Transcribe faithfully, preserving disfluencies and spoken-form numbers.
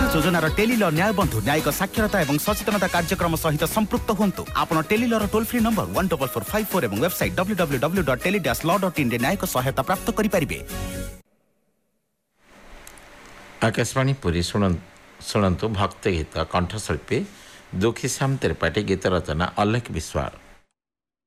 योजनार टेलीलॉ न्याय बंधु न्यायिक साक्षरता और सचेतनता कार्यक्रम सहित संपृक्त होंतु। आपण Tele-Law toll free number one double four five four और website W W W dot tele dash law dot in न्यायिक सहायता प्राप्त करें। आकाशवाणी पुरी शुणु भक्त गीत कंठशिल्पी दुखी श्याम त्रिपाठी गीत रचना अलेख विश्वास।